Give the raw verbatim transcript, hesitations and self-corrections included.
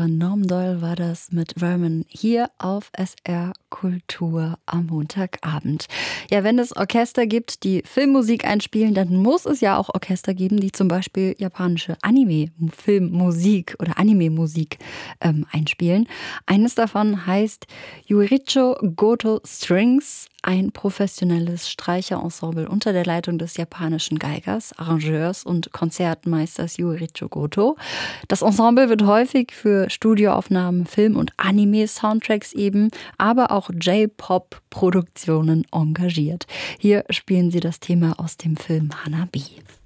Regisseur Norm Doyle war das mit Vermin hier auf S R Kultur am Montagabend. Ja, wenn es Orchester gibt, die Filmmusik einspielen, dann muss es ja auch Orchester geben, die zum Beispiel japanische Anime-Filmmusik oder Anime-Musik ähm, einspielen. Eines davon heißt Yuichiiro Goto Strings, ein professionelles Streicherensemble unter der Leitung des japanischen Geigers, Arrangeurs und Konzertmeisters Yuichiiro Goto. Das Ensemble wird häufig für Studioaufnahmen, Film- und Anime-Soundtracks eben, aber auch J-Pop-Produktionen engagiert. Hier spielen sie das Thema aus dem Film Hanabi.